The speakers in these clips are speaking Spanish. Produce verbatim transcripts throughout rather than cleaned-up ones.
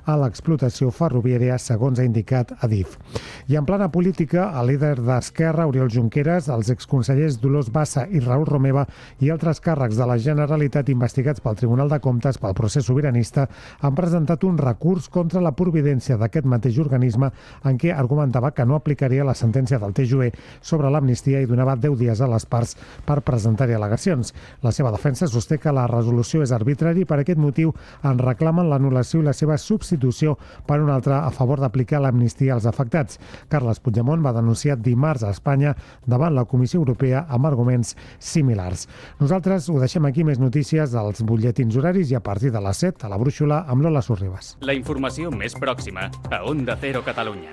a l'explotació ferroviària, segons ha indicat Adif. I en plana política, el líder d'Esquerra, Oriol Junqueras, els exconsellers Dolors Bassa i Raül Romeva i altres càrrecs de la Generalitat investigats pel Tribunal de Comptes pel procés sobiranista han presentat un recurs contra la providència d'aquest mateix organisme en què argumentava que no aplicaria la sentència del T J U E sobre l'amnistia i donava deu dies a les parts per presentar-hi al·legacions. La seva defensa sosté que la resolució és arbitrària i per aquest motiu en reclamen l'anul·lació i la seva substitució per una altra a favor d'aplicar l'amnistia als afectats. Carles Puigdemont va denunciar dimarts a Espanya davant la Comissió Europea amb arguments similars. Nosaltres ho deixem aquí, més notícies als butlletins horaris i a partir de les set a la Brúixola amb Lola Sorribas. La informació més pròxima a Onda Cero Catalunya.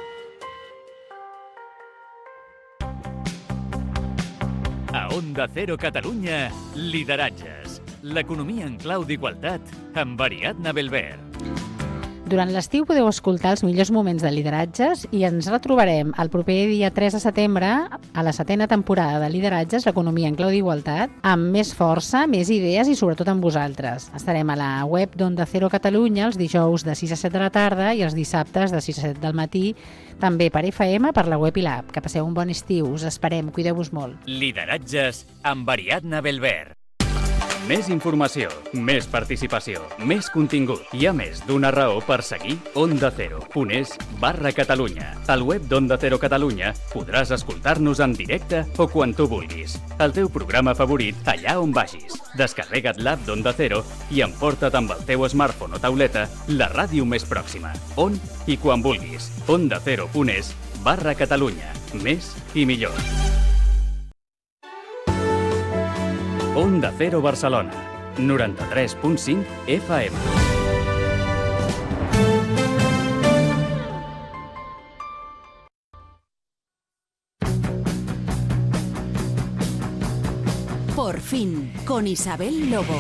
A Onda Cero Catalunya, lideratges. L'economia en clau d'igualtat amb Ariadna Belver. Durant l'estiu podeu escoltar els millors moments de lideratges i ens retrobarem el proper dia tres de setembre a la setena temporada de Lideratges, l'economia en clau d'igualtat, amb més força, més idees i sobretot amb vosaltres. Estarem a la web d'Onda Cero Catalunya els dijous de sis a set de la tarda i els dissabtes de sis a set del matí, també per F M, per la web i l'app. Que passeu un bon estiu, us esperem, cuideu-vos molt. Lideratges amb Ariadna Belver. Més informació, més participació, més contingut. Hi ha més d'una raó per seguir Onda Cero punt es barra Catalunya. Al web d'Onda Cero Catalunya podràs escoltar-nos en directe o quan tu vulguis. El teu programa favorit allà on vagis. Descarrega't l'app d'Onda Cero i emporta't amb el teu smartphone o tauleta la ràdio més pròxima. On i quan vulguis. Onda Cero punt es barra Catalunya. Més i millor. Onda Cero Barcelona, noranta-tres punt cinc F M. Por fin, con Isabel Lobo.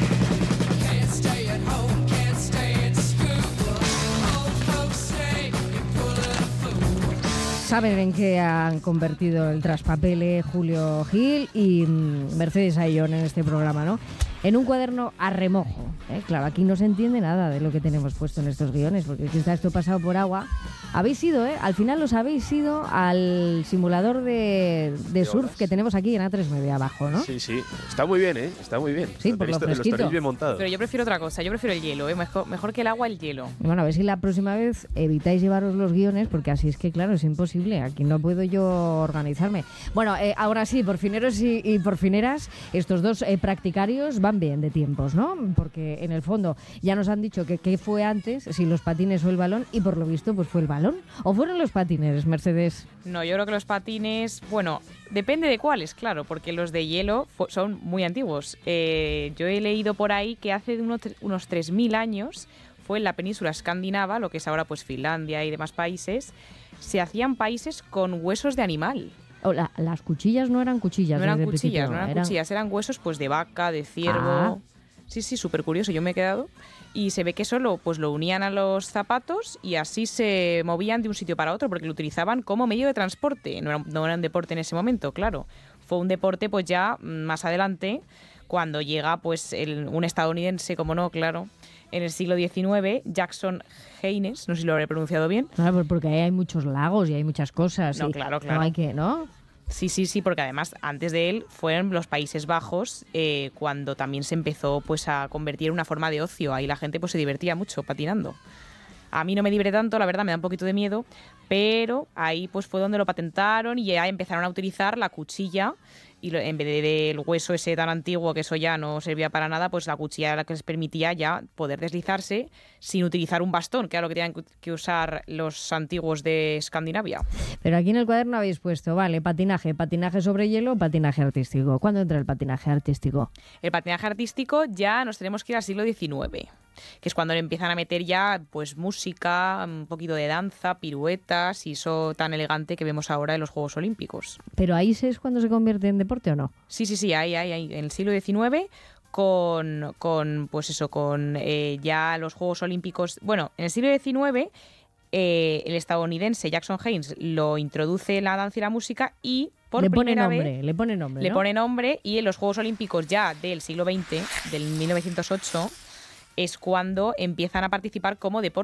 Saben en qué han convertido el traspapele Julio Gil y Mercedes Ayllón en este programa, ¿no? En un cuaderno a remojo. ¿eh? Claro, aquí no se entiende nada de lo que tenemos puesto en estos guiones, porque aquí está esto pasado por agua. Habéis ido, ¿eh? Al final os habéis ido al simulador de, de surf que tenemos aquí en A tres nueve abajo, ¿no? Sí, sí. Está muy bien, ¿eh? Está muy bien. Sí, lo por lo tenéis, fresquito. Lo tenéis bien montado. Pero yo prefiero otra cosa, yo prefiero el hielo, ¿eh? Mejor, mejor que el agua, el hielo. Y bueno, a ver si la próxima vez evitáis llevaros los guiones, porque así es que, claro, es imposible. Aquí no puedo yo organizarme. Bueno, eh, ahora sí, porfineros y, y porfineras, estos dos eh, practicarios van bien de tiempos, ¿no? Porque en el fondo ya nos han dicho que qué fue antes, si los patines o el balón, y por lo visto pues fue el balón. ¿O fueron los patines, Mercedes? No, yo creo que los patines, bueno, depende de cuáles, claro, porque los de hielo son muy antiguos. Eh, yo he leído por ahí que hace unos, unos tres mil años fue en la península escandinava, lo que es ahora pues Finlandia y demás países, se hacían países con huesos de animal. Oh, la, las cuchillas no eran cuchillas. No eran cuchillas, principio, no eran, eran cuchillas, eran huesos pues de vaca, de ciervo. Ah. Sí, sí, súper curioso, yo me he quedado. Y se ve que solo pues lo unían a los zapatos y así se movían de un sitio para otro porque lo utilizaban como medio de transporte. No era, no era un deporte en ese momento, claro. Fue un deporte pues ya más adelante, cuando llega pues el, un estadounidense, como no, claro, en el siglo diecinueve, Jackson Haynes, no sé si lo habré pronunciado bien. Claro, porque ahí hay muchos lagos y hay muchas cosas. No, y claro, claro. No hay que, ¿no? Sí, sí, sí, porque además antes de él fueron los Países Bajos eh, cuando también se empezó pues a convertir en una forma de ocio. Ahí la gente pues se divertía mucho patinando. A mí no me divierte tanto, la verdad, me da un poquito de miedo, pero ahí pues fue donde lo patentaron y ya empezaron a utilizar la cuchilla y lo, en vez de, del hueso ese tan antiguo que eso ya no servía para nada, pues la cuchilla era la que les permitía ya poder deslizarse sin utilizar un bastón, que era lo que tenían que usar los antiguos de Escandinavia. Pero aquí en el cuaderno habéis puesto, vale, patinaje, patinaje sobre hielo, patinaje artístico. ¿Cuándo entra el patinaje artístico? El patinaje artístico ya nos tenemos que ir al siglo diecinueve, que es cuando le empiezan a meter ya pues música, un poquito de danza, piruetas y eso tan elegante que vemos ahora en los Juegos Olímpicos. ¿Pero ahí es cuando se convierte en deporte o no? Sí, sí, sí, ahí, ahí, ahí. En el siglo diecinueve con, con pues eso, con eh, ya los Juegos Olímpicos. Bueno, en el siglo diecinueve eh, el estadounidense Jackson Haynes lo introduce la danza y la música y por le pone primera nombre, vez le pone nombre, le ¿no? pone nombre y en los Juegos Olímpicos ya del siglo veinte, del mil novecientos ocho, es cuando empiezan a participar como deporte.